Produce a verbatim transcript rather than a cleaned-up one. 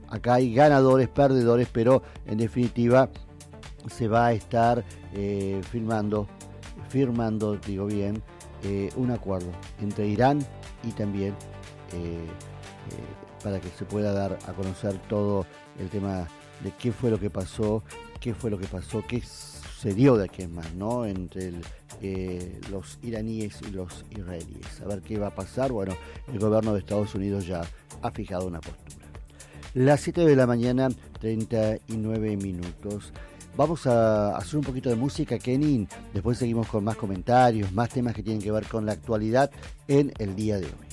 acá hay ganadores, perdedores, pero en definitiva se va a estar eh, firmando, firmando, digo bien, eh, un acuerdo entre Irán y también eh, eh, para que se pueda dar a conocer todo el tema de qué fue lo que pasó, qué fue lo que pasó, qué sucedió de aquí en más, ¿no? Entre el, eh, los iraníes y los israelíes. A ver qué va a pasar. Bueno, el gobierno de Estados Unidos ya ha fijado una postura. Las siete de la mañana, treinta y nueve minutos. Vamos a hacer un poquito de música, Kenin. Después seguimos con más comentarios, más temas que tienen que ver con la actualidad en el día de hoy.